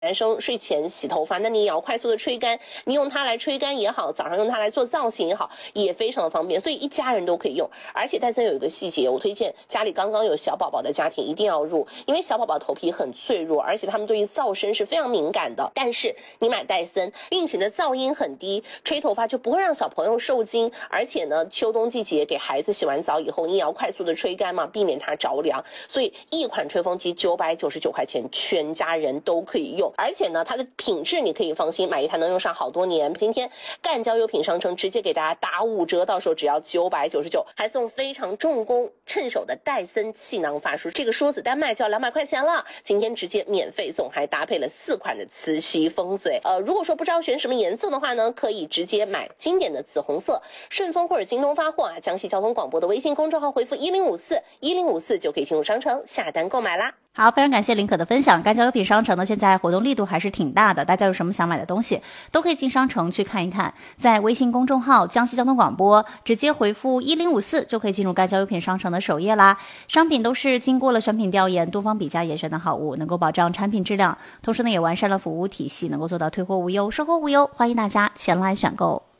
男生睡前洗头发，那你也要快速的吹干，你用它来吹干也好，早上用它来做造型也好，也非常的方便，所以一家人都可以用。而且戴森有一个细节，我推荐家里刚刚有小宝宝的家庭一定要入，因为小宝宝头皮很脆弱，而且他们对于噪声是非常敏感的。但是你买戴森，并且呢噪音很低，吹头发就不会让小朋友受惊，而且呢秋冬季节给孩子洗完澡以后，你也要快速的吹干嘛，避免它着凉。所以一款吹风机999块钱，全家人都可以用。而且呢它的品质你可以放心，买一台能用上好多年。今天赣交优品商城直接给大家打5折，到时候只要999，还送非常重工趁手的戴森气囊发梳，这个梳子单卖就要200块钱了，今天直接免费送，还搭配了4款的磁吸风水。如果说不知道选什么颜色的话呢，可以直接买经典的紫红色，顺丰或者京东发货啊，江西交通广播的微信公众号回复1054就可以进入商城下单购买啦。 好，非常感谢林可的分享。赣交优品商城呢，现在活动力度还是挺大的，大家有什么想买的东西，都可以进商城去看一看。在微信公众号江西交通广播直接回复1054就可以进入赣交优品商城的首页啦。商品都是经过了选品调研、多方比价严选的好物，能够保障产品质量，同时呢也完善了服务体系，能够做到退货无忧、售后无忧。欢迎大家前来选购。